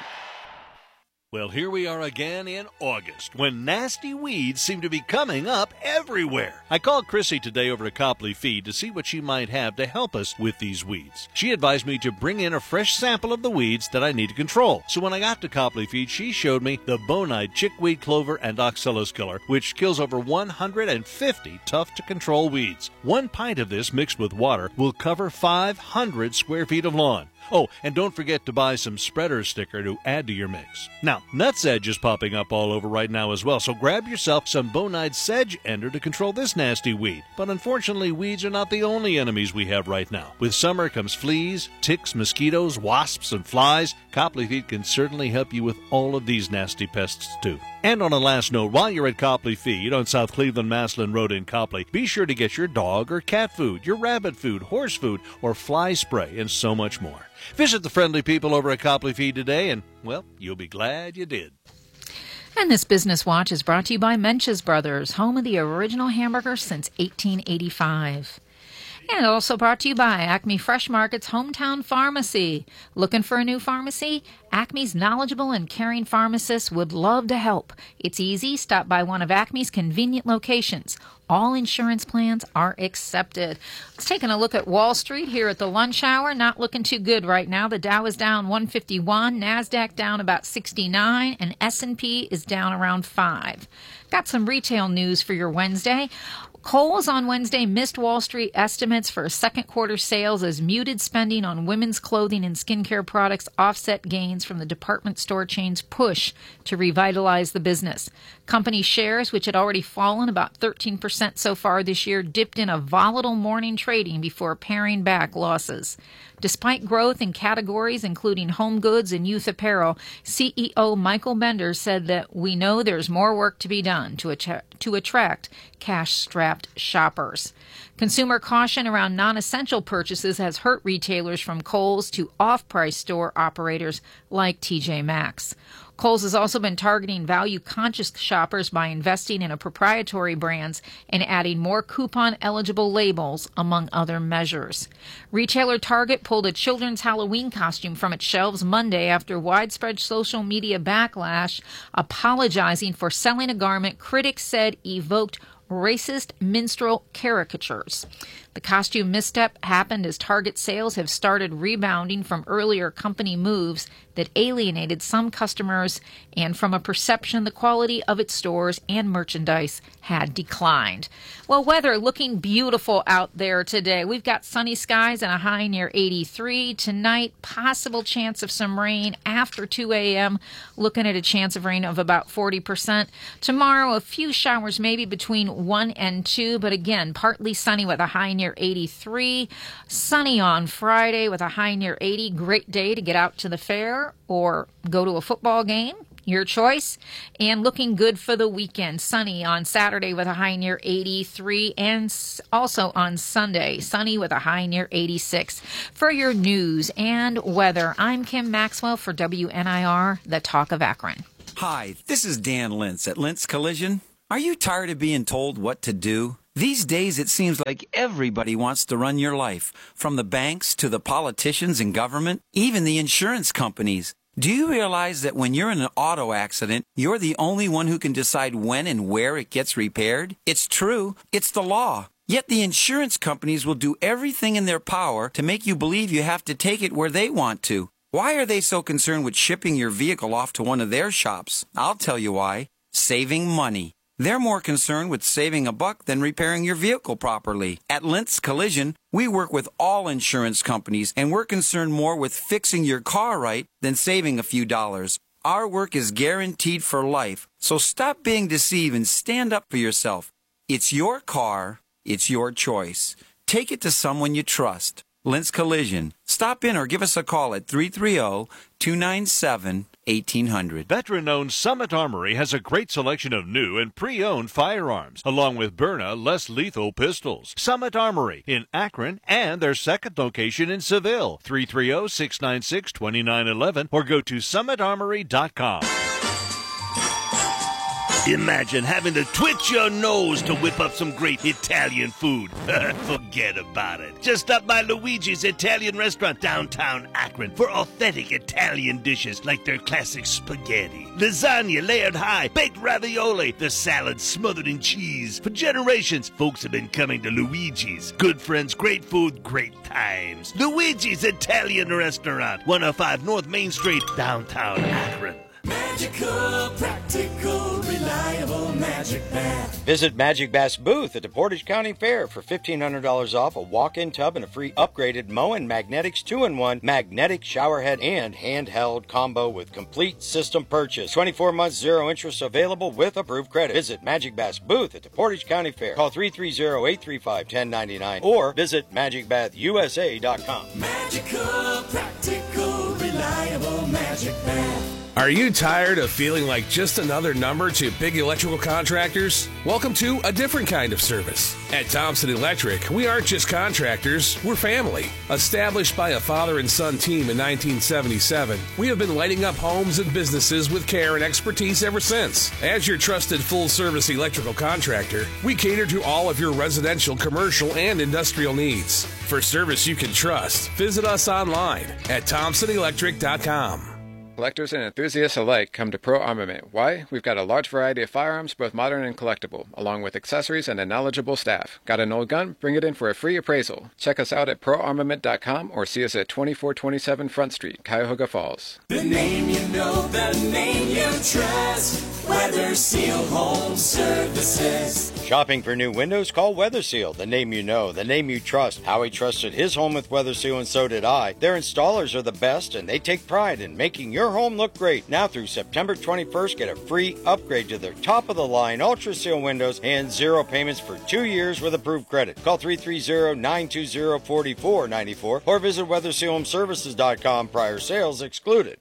Well, here we are again in August, when nasty weeds seem to be coming up everywhere. I called Chrissy today over at Copley Feed to see what she might have to help us with these weeds. She advised me to bring in a fresh sample of the weeds that I need to control. So when I got to Copley Feed, she showed me the Bonide Chickweed Clover and Oxalis Killer, which kills over one hundred fifty tough-to-control weeds. One pint of this mixed with water will cover five hundred square feet of lawn. Oh, and don't forget to buy some spreader sticker to add to your mix. Now, nutsedge is popping up all over right now as well, so grab yourself some Bonide Sedge Ender to control this nasty weed. But unfortunately, weeds are not the only enemies we have right now. With summer comes fleas, ticks, mosquitoes, wasps, and flies. Copley Feed can certainly help you with all of these nasty pests too. And on a last note, while you're at Copley Feed on South Cleveland Maslin Road in Copley, be sure to get your dog or cat food, your rabbit food, horse food, or fly spray, and so much more. Visit the friendly people over at Copley Feed today, and, well, you'll be glad you did. And this Business Watch is brought to you by Mench's Brothers, home of the original hamburger since eighteen eighty-five. And also brought to you by Acme Fresh Market's Hometown Pharmacy. Looking for a new pharmacy? Acme's knowledgeable and caring pharmacists would love to help. It's easy. Stop by one of Acme's convenient locations. All insurance plans are accepted. Let's take a look at Wall Street here at the lunch hour. Not looking too good right now. The Dow is down one fifty-one, NASDAQ down about sixty-nine, and S and P is down around five. Got some retail news for your Wednesday. Kohl's on Wednesday missed Wall Street estimates for second quarter sales as muted spending on women's clothing and skincare products offset gains from the department store chain's push to revitalize the business. Company shares, which had already fallen about thirteen percent so far this year, dipped in a volatile morning trading before paring back losses. Despite growth in categories including home goods and youth apparel, C E O Michael Bender said that we know there's more work to be done to, att- to attract cash-strapped strapped shoppers. Consumer caution around non-essential purchases has hurt retailers from Kohl's to off-price store operators like T J Maxx. Kohl's has also been targeting value-conscious shoppers by investing in a proprietary brands and adding more coupon-eligible labels, among other measures. Retailer Target pulled a children's Halloween costume from its shelves Monday after widespread social media backlash, apologizing for selling a garment critics said evoked racist minstrel caricatures. The costume misstep happened as Target sales have started rebounding from earlier company moves that alienated some customers and from a perception the quality of its stores and merchandise had declined. Well, weather looking beautiful out there today. We've got sunny skies and a high near eighty-three. Tonight, possible chance of some rain after two a.m., looking at a chance of rain of about forty percent. Tomorrow, a few showers maybe between one and two, but again, partly sunny with a high near eighty-three. Sunny on Friday with a high near eighty. Great day to get out to the fair or go to a football game. Your choice. And looking good for the weekend. Sunny on Saturday with a high near eighty-three. And also on Sunday, sunny with a high near eighty-six. For your news and weather, I'm Kim Maxwell for W N I R, The Talk of Akron. Hi, this is Dan Lentz at Lentz Collision. Are you tired of being told what to do? These days, it seems like everybody wants to run your life, from the banks to the politicians and government, even the insurance companies. Do you realize that when you're in an auto accident, you're the only one who can decide when and where it gets repaired? It's true. It's the law. Yet the insurance companies will do everything in their power to make you believe you have to take it where they want to. Why are they so concerned with shipping your vehicle off to one of their shops? I'll tell you why. Saving money. They're more concerned with saving a buck than repairing your vehicle properly. At Lentz Collision, we work with all insurance companies, and we're concerned more with fixing your car right than saving a few dollars. Our work is guaranteed for life, so stop being deceived and stand up for yourself. It's your car. It's your choice. Take it to someone you trust. Lentz Collision. Stop in or give us a call at three three zero, two nine seven, eighteen hundred. Veteran-owned Summit Armory has a great selection of new and pre-owned firearms, along with Byrna less lethal pistols. Summit Armory in Akron and their second location in Seville, three three zero, six nine six, two nine one one, or go to summit armory dot com. Imagine having to twitch your nose to whip up some great Italian food. Forget about it. Just stop by Luigi's Italian Restaurant downtown Akron for authentic Italian dishes like their classic spaghetti, lasagna layered high, baked ravioli, the salad smothered in cheese. For generations, folks have been coming to Luigi's. Good friends, great food, great times. Luigi's Italian Restaurant, one oh five North Main Street, downtown Akron. Magical, practical, reliable Magic Bath. Visit Magic Bath's booth at the Portage County Fair for fifteen hundred dollars off a walk-in tub and a free upgraded Moen Magnetics two in one magnetic showerhead and handheld combo with complete system purchase. twenty-four months zero interest available with approved credit. Visit Magic Bath's booth at the Portage County Fair. Call three three zero, eight three five, one zero nine nine or visit magic bath u s a dot com. Magical, practical, reliable Magic Bath. Are you tired of feeling like just another number to big electrical contractors? Welcome to a different kind of service. At Thompson Electric, we aren't just contractors, we're family. Established by a father and son team in nineteen seventy-seven, we have been lighting up homes and businesses with care and expertise ever since. As your trusted full-service electrical contractor, we cater to all of your residential, commercial, and industrial needs. For service you can trust, visit us online at thompson electric dot com. Collectors and enthusiasts alike come to Pro Armament. Why? We've got a large variety of firearms, both modern and collectible, along with accessories and a knowledgeable staff. Got an old gun? Bring it in for a free appraisal. Check us out at pro armament dot com or see us at twenty-four twenty-seven Front Street, Cuyahoga Falls. The name you know, the name you trust. Weather Seal Home Services. Shopping for new windows? Call Weather Seal. The name you know, the name you trust. Howie trusted his home with Weather Seal, and so did I. Their installers are the best, and they take pride in making your home look great. Now through September twenty-first, get a free upgrade to their top-of-the-line Ultra Seal windows and zero payments for two years with approved credit. Call three three zero, nine two zero, four four nine four or visit weather seal home services dot com. Prior sales excluded.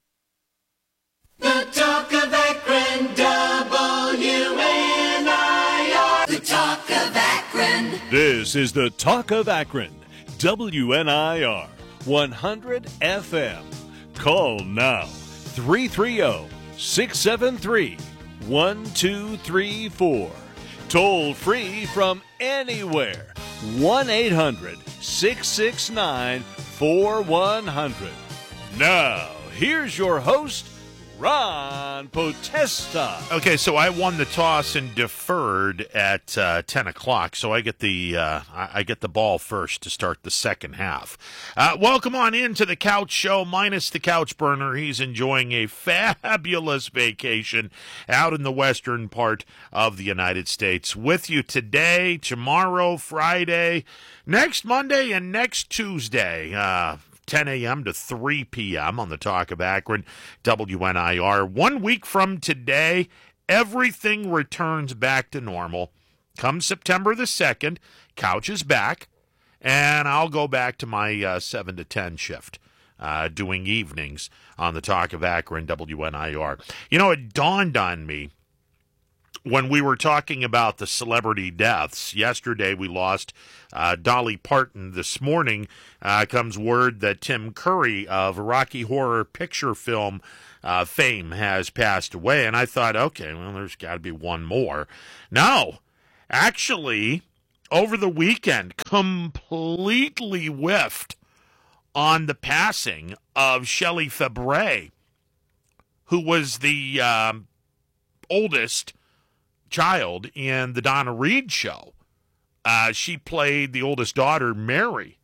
The Talk of Akron, W N I R. The Talk of Akron. This is the Talk of Akron, W N I R one hundred F M. Call now, three three zero, six seven three, one two three four. Toll free from anywhere, one eight hundred, six six nine, four one zero zero. Now, here's your host, Ron Potesta. Okay, so I won the toss and deferred at uh, ten o'clock, so I get the uh, I get the ball first to start the second half. Uh, welcome on into the Couch Show, minus the Couch Burner. He's enjoying a fabulous vacation out in the western part of the United States. With you today, tomorrow, Friday, next Monday, and next Tuesday. Uh, ten a.m. to three p.m. on the Talk of Akron, W N I R. One week from today, everything returns back to normal. Come September the second, Couch is back, and I'll go back to my uh, seven to ten shift, uh, doing evenings on the Talk of Akron, W N I R. You know, it dawned on me when we were talking about the celebrity deaths. Yesterday we lost uh, Dolly Parton. This morning uh, comes word that Tim Curry of Rocky Horror Picture Film uh, fame has passed away. And I thought, okay, well, there's got to be one more. No, actually, over the weekend, completely whiffed on the passing of Shelley Fabares, who was the um, oldest child in the Donna Reed show. Uh, she played the oldest daughter, Mary.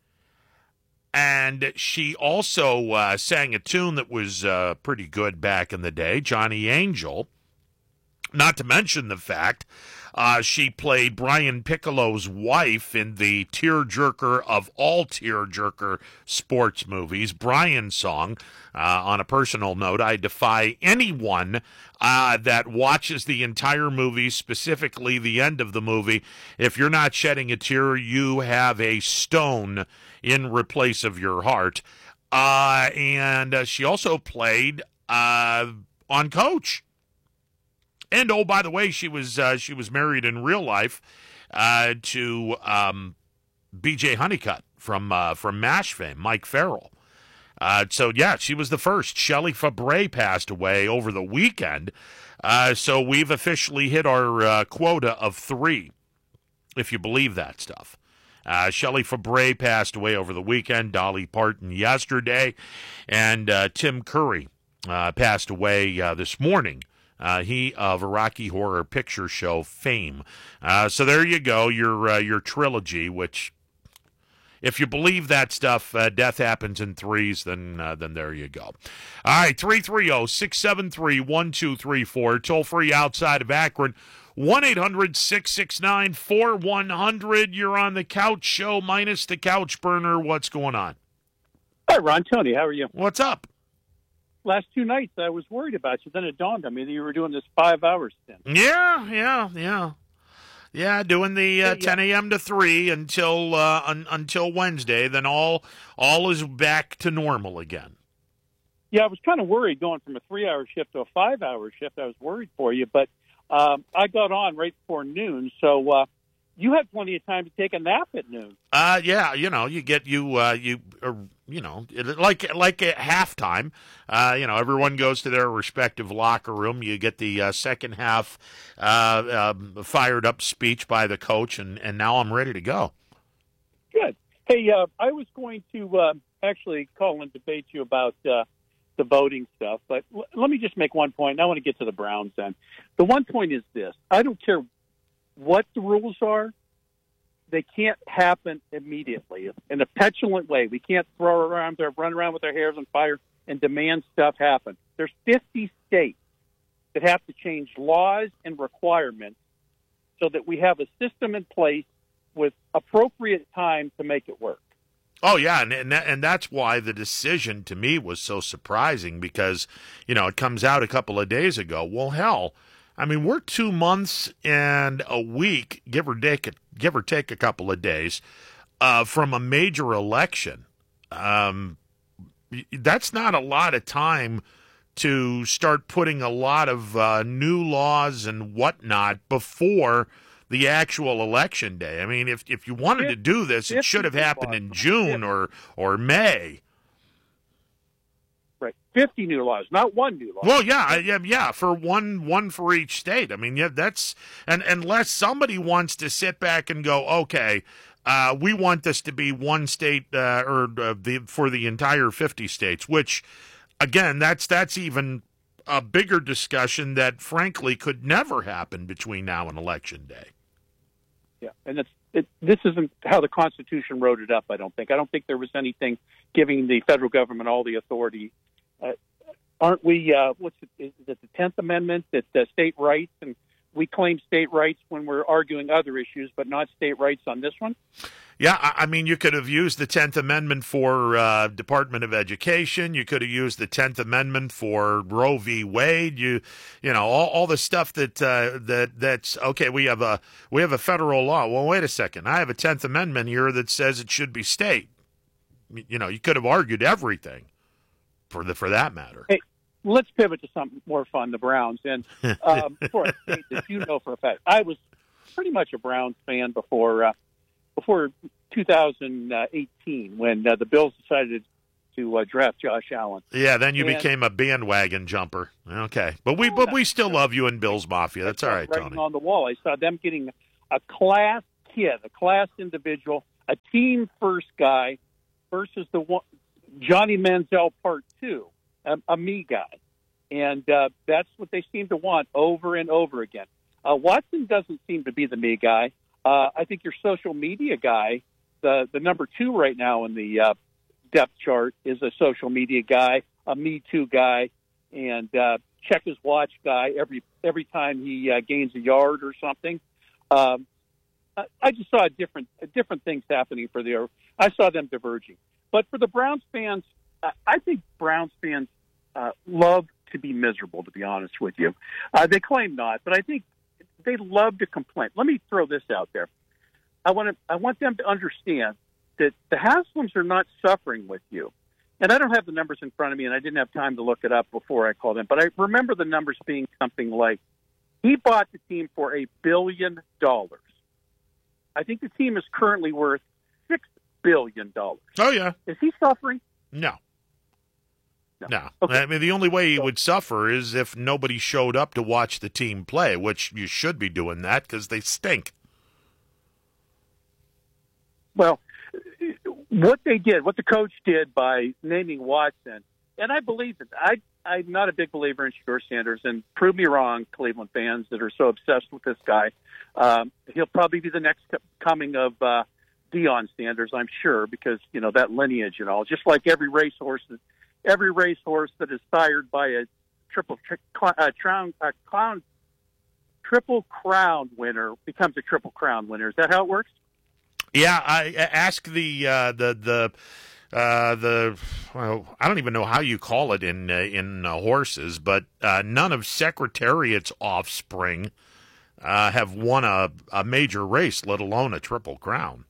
And she also uh, sang a tune that was uh, pretty good back in the day, Johnny Angel. Not to mention the fact uh, she played Brian Piccolo's wife in the tearjerker of all tearjerker sports movies, Brian's Song. Uh, on a personal note, I defy anyone uh, that watches the entire movie, specifically the end of the movie. If you're not shedding a tear, you have a stone in replace of your heart. Uh, and uh, she also played uh, on Coach. And oh, by the way, she was uh, she was married in real life uh, to um, B J Honeycutt from uh, from MASH fame, Mike Farrell. Uh, so yeah, she was the first. Shelley Fabares passed away over the weekend, uh, so we've officially hit our uh, quota of three, if you believe that stuff. Uh, Shelley Fabares passed away over the weekend. Dolly Parton yesterday, and uh, Tim Curry uh, passed away uh, this morning. Uh, he of Rocky Horror Picture Show fame. Uh, so there you go, your uh, your trilogy. Which, if you believe that stuff, uh, death happens in threes. Then uh, then there you go. All right, three three zero six seven three one two three four. Toll free outside of Akron. One eight hundred six six nine four one zero zero. You're on the Couch Show, minus the Couch Burner. What's going on? Hi, Ron. Tony, how are you? What's up? Last two nights, I was worried about you. Then it dawned on me that you were doing this five hours stint. Yeah, yeah, yeah. Yeah, doing the uh, yeah, yeah. ten a.m. to three until uh, un- until Wednesday. Then all all is back to normal again. Yeah, I was kind of worried going from a three-hour shift to a five-hour shift. I was worried for you, but um, I got on right before noon, so uh, you had plenty of time to take a nap at noon. Uh, yeah, you know, you get you uh, you uh, you know, like like at halftime. Uh, you know, everyone goes to their respective locker room. You get the uh, second half uh, uh, fired up speech by the coach, and, and now I'm ready to go. Good. Hey, uh, I was going to uh, actually call and debate you about uh, the voting stuff, but l- let me just make one point, and I want to get to the Browns then. The one point is this. I don't care what the rules are. They can't happen immediately in a petulant way. We can't throw around there, run around with our hairs on fire and demand stuff happen. There's fifty states that have to change laws and requirements so that we have a system in place with appropriate time to make it work. Oh, yeah, and and, that, and that's why the decision to me was so surprising because, you know, it comes out a couple of days ago. Well, hell, I mean, we're two months and a week, give or take, give or take a couple of days, uh, from a major election. Um, that's not a lot of time to start putting a lot of uh, new laws and whatnot before the actual election day. I mean, if if you wanted to do this, it should have happened in June or or May. Right, fifty new laws, not one new law. Well, yeah, yeah, yeah, for one one for each state. I mean, yeah, that's and unless somebody wants to sit back and go, okay, uh, we want this to be one state uh, or uh, the for the entire fifty states, which, again, that's that's even a bigger discussion that, frankly, could never happen between now and Election Day. Yeah, and it's, it, this isn't how the Constitution wrote it up, I don't think. I don't think there was anything giving the federal government all the authority. Uh, aren't we, uh, what's it, is it the tenth Amendment, that uh, state rights, and we claim state rights when we're arguing other issues, but not state rights on this one? Yeah, I mean, you could have used the tenth Amendment for uh, Department of Education. You could have used the tenth Amendment for Roe v. Wade. You, you know, all, all the stuff that uh, that that's okay. We have a we have a federal law. Well, wait a second. I have a tenth Amendment here that says it should be state. You know, you could have argued everything for the for that matter. Hey, let's pivot to something more fun. The Browns, and um, before I state this, you know for a fact, I was pretty much a Browns fan before. Uh, Before two thousand eighteen, when uh, the Bills decided to uh, draft Josh Allen. Yeah, then you and, became a bandwagon jumper. Okay, but we but we still love you in Bills Mafia. That's all right, Tony. On the wall, I saw them getting a class kid, a class individual, a team first guy versus the one, Johnny Manziel Part Two, a, a me guy, and uh, that's what they seem to want over and over again. Uh, Watson doesn't seem to be the me guy. Uh, I think your social media guy, the the number two right now in the uh, depth chart, is a social media guy, a Me Too guy, and uh, check his watch guy every every time he uh, gains a yard or something. Um, I, I just saw a different different things happening for the. I saw them diverging, but for the Browns fans, I, I think Browns fans uh, love to be miserable. To be honest with you, uh, they claim not, but I think. They love to complain. Let me throw this out there. I want to. I want them to understand that the Haslams are not suffering with you. And I don't have the numbers in front of me, and I didn't have time to look it up before I called in. But I remember the numbers being something like, he bought the team for a billion dollars. I think the team is currently worth six billion dollars. Oh, yeah. Is he suffering? No. No. No. Okay. I mean, the only way he would suffer is if nobody showed up to watch the team play, which you should be doing that because they stink. Well, what they did, what the coach did by naming Watson, and I believe it. I, I'm not a big believer in Shedeur Sanders, and prove me wrong, Cleveland fans that are so obsessed with this guy. Um, he'll probably be the next coming of uh, Deion Sanders, I'm sure, because, you know, that lineage and all. Just like every racehorse that Every racehorse that is sired by a triple tri- uh, crown, uh, crown, triple crown winner becomes a triple crown winner. Is that how it works? Yeah, I ask the uh, the the uh, the. Well, I don't even know how you call it in uh, in uh, horses, but uh, none of Secretariat's offspring uh, have won a, a major race, let alone a triple crown.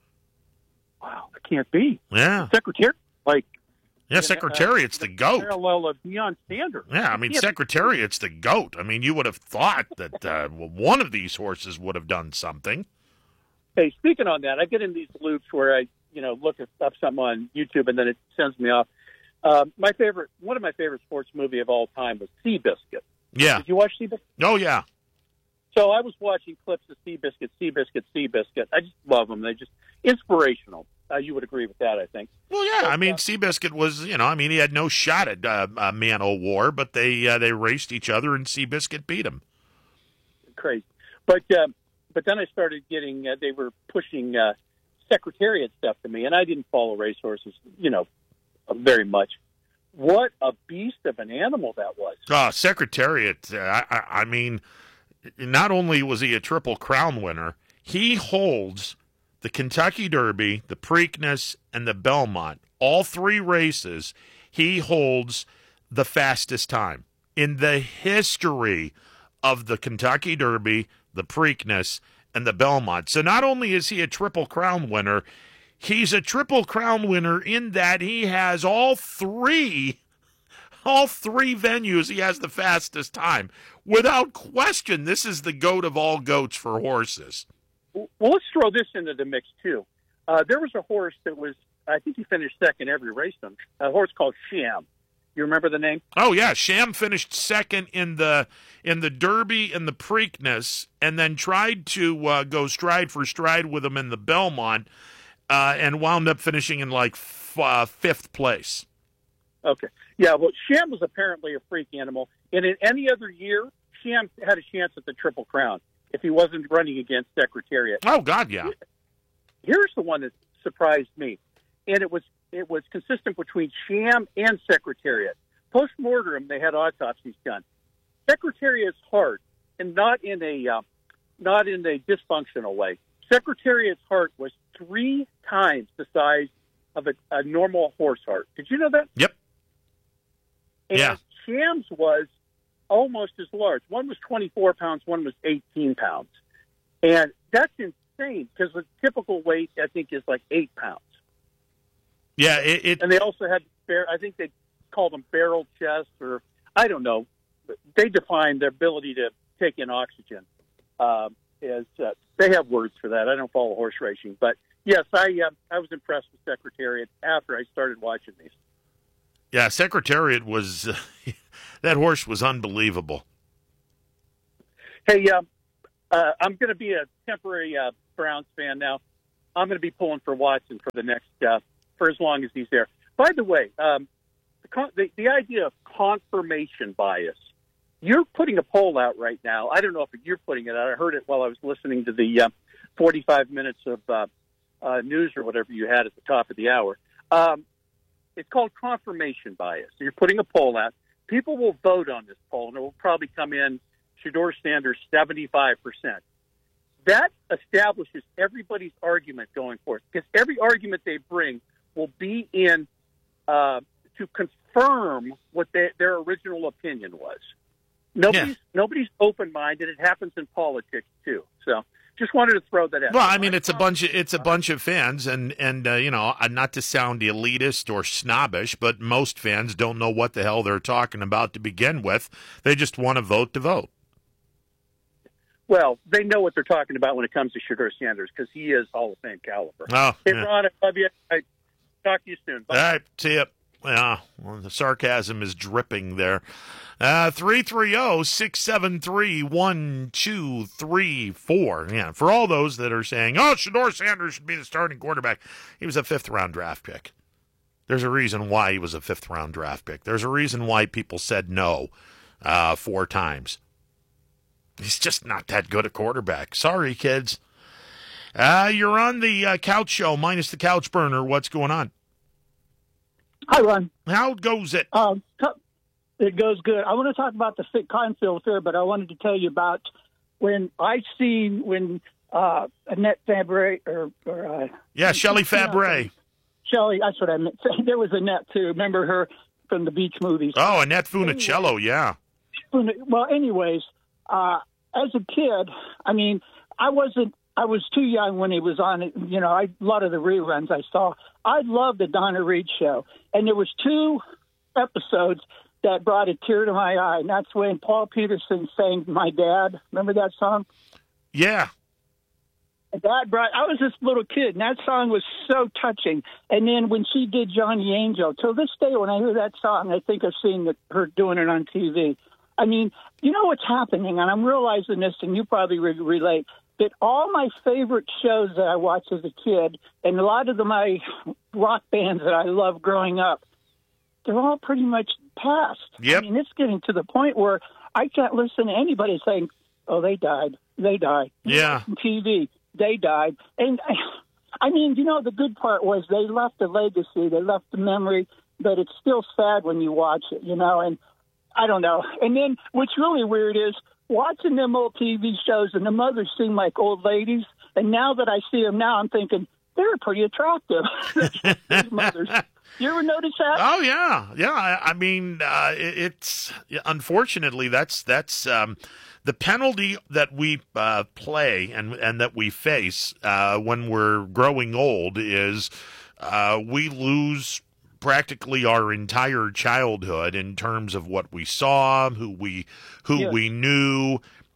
Wow, that can't be. Yeah, Secretariat like. Yeah, Secretariat's the GOAT. Parallel of Deion Sanders. Yeah, I mean, Secretariat's the GOAT. I mean, you would have thought that uh, one of these horses would have done something. Hey, speaking on that, I get in these loops where I, you know, look up something on YouTube and then it sends me off. Um, my favorite, one of my favorite sports movie of all time was Seabiscuit. Yeah. Did you watch Seabiscuit? Oh, yeah. So I was watching clips of Seabiscuit, Seabiscuit, Seabiscuit. I just love them. They're just inspirational. Uh, you would agree with that, I think. Well, yeah. I mean, Seabiscuit was, you know, I mean, he had no shot at uh, uh, Man O' War, but they uh, they raced each other, and Seabiscuit beat him. Crazy, but uh, but then I started getting. Uh, they were pushing uh, Secretariat stuff to me, and I didn't follow racehorses, you know, very much. What a beast of an animal that was! Oh, Secretariat. Uh, I, I mean, not only was he a Triple Crown winner, he holds the Kentucky Derby, the Preakness, and the Belmont, all three races, he holds the fastest time in the history of the Kentucky Derby, the Preakness, and the Belmont. So not only is he a Triple Crown winner, he's a Triple Crown winner in that he has all three, all three venues, he has the fastest time. Without question, this is the GOAT of all goats for horses. well, let's throw this into the mix too. Uh, there was a horse that was, I think he finished second every race. On a horse called Sham. You remember the name? Oh yeah, Sham finished second in the in the Derby and the Preakness, and then tried to uh, go stride for stride with him in the Belmont, uh, and wound up finishing in like f- uh, fifth place. Okay, yeah. Well, Sham was apparently a freak animal, and in any other year, Sham had a chance at the Triple Crown if he wasn't running against Secretariat. Oh God, yeah. Here's the one that surprised me, and it was it was consistent between Sham and Secretariat. Post-mortem, they had autopsies done. Secretariat's heart, and not in a uh, not in a dysfunctional way. Secretariat's heart was three times the size of a, a normal horse heart. Did you know that? Yep. And yeah. Sham's was almost as large. One was twenty-four pounds, one was eighteen pounds. And that's insane because the typical weight, I think, is like eight pounds. Yeah, it, it and they also had, I think they called them barrel chests, or I don't know. They define their ability to take in oxygen uh, as uh, they have words for that. I don't follow horse racing, but yes, I uh, I was impressed with Secretariat after I started watching these. Yeah, Secretariat was uh, that horse was unbelievable. Hey, uh, uh, I'm going to be a temporary uh, Browns fan now. I'm going to be pulling for Watson for the next uh, for as long as he's there. By the way, um, the, con- the the idea of confirmation bias. You're putting a poll out right now. I don't know if you're putting it out. I heard it while I was listening to the uh, forty-five minutes of uh, uh, news or whatever you had at the top of the hour. Um, it's called confirmation bias. You're putting a poll out. People will vote on this poll, and it will probably come in Shedeur Sanders seventy-five percent. That establishes everybody's argument going forth, because every argument they bring will be in uh, to confirm what they, their original opinion was. Nobody's yeah. nobody's open-minded. It happens in politics too. So, just wanted to throw that out. Well, I mean, it's a bunch of it's a bunch of fans, and and uh, you know, not to sound elitist or snobbish, but most fans don't know what the hell they're talking about to begin with. They just want to vote to vote. Well, they know what they're talking about when it comes to Shedeur Sanders, because he is Hall of Fame caliber. Oh, hey, yeah. Ron, I love you. I talk to you soon. Bye. All right, see ya. Yeah, well, the sarcasm is dripping there. Uh, three three zero, six seven three, one two three four. Yeah, for all those that are saying, oh, Shedeur Sanders should be the starting quarterback. He was a fifth-round draft pick. There's a reason why he was a fifth-round draft pick. There's a reason why people said no uh, four times. He's just not that good a quarterback. Sorry, kids. Uh, you're on the uh, Couch Show, minus the Couch Burner. What's going on? Hi, Ron. How goes it? Um, it goes good. I want to talk about the Fit Confield Fair, but I wanted to tell you about when I seen when uh, Annette Fabre or, or uh, yeah, Shelley Fabre. Shelley, that's what I meant. There was Annette too. Remember her from the Beach movies? Oh, Annette Funicello, anyway, yeah. Well, anyways, uh, as a kid, I mean, I wasn't. I was too young when he was on it. You know, I, a lot of the reruns I saw. I loved the Donna Reed show. And there was two episodes that brought a tear to my eye. And that's when Paul Peterson sang My Dad. Remember that song? Yeah. And that brought, I was this little kid, and that song was so touching. And then when she did Johnny Angel, till this day when I hear that song, I think I've seen the, her doing it on T V. I mean, you know what's happening, and I'm realizing this, and you probably re- relate, that all my favorite shows that I watched as a kid, and a lot of the, my rock bands that I loved growing up, they're all pretty much past. Yep. I mean, it's getting to the point where I can't listen to anybody saying, oh, they died, they died. Yeah. On T V, they died. And, I mean, you know, the good part was they left a legacy, they left a memory, but it's still sad when you watch it, you know, and I don't know. And then what's really weird is watching them old T V shows, and the mothers seem like old ladies. And now that I see them now, I'm thinking they're pretty attractive. These mothers. You ever notice that? Oh yeah, yeah. I, I mean, uh, it, it's unfortunately that's that's um, the penalty that we uh, play and and that we face uh, when we're growing old is uh, we lose practically our entire childhood in terms of what we saw, who we who Yeah. we knew,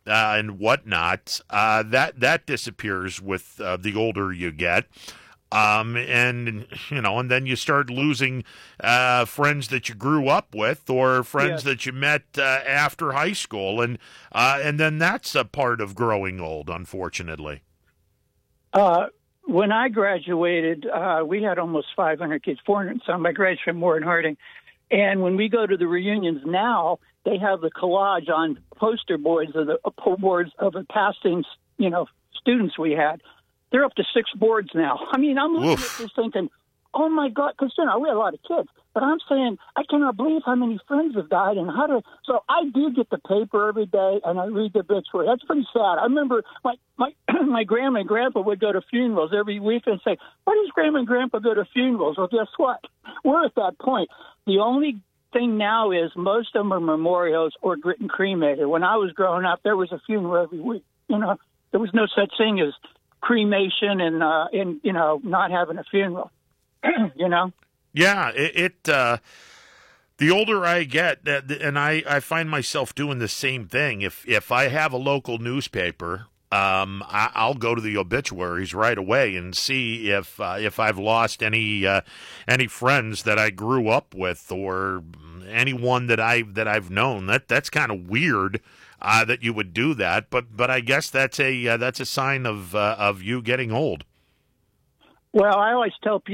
uh, and whatnot, uh, that that disappears with uh, the older you get. Um, and, you know, and then you start losing uh, friends that you grew up with or friends Yes. that you met uh, after high school. And uh, and then that's a part of growing old, unfortunately. Uh, when I graduated, uh, we had almost five hundred kids, four hundred and some. I graduated from Warren Harding. And when we go to the reunions now, they have the collage on poster boards of the uh, boards of the passing, you know, students we had. They're up to six boards now. I mean, I'm looking Oof. at this thinking, oh, my God, because, you know, we had a lot of kids. But I'm saying, I cannot believe how many friends have died and how to. So I do get the paper every day, and I read the obituary. That's pretty sad. I remember my my, my grandma and grandpa would go to funerals every week and say, why does grandma and grandpa go to funerals? Well, guess what? We're at that point. The only thing now is most of them are memorials or written cremated. When I was growing up, there was a funeral every week. You know, there was no such thing as cremation and, uh, and you know, not having a funeral, you know? Yeah, it, it uh, the older I get, uh, and I, I find myself doing the same thing. If if I have a local newspaper, um, I, I'll go to the obituaries right away and see if uh, if I've lost any uh, any friends that I grew up with or anyone that I that I've known. That that's kind of weird. Uh, that you would do that, but but I guess that's a uh, that's a sign of uh, of you getting old. Well, I always tell people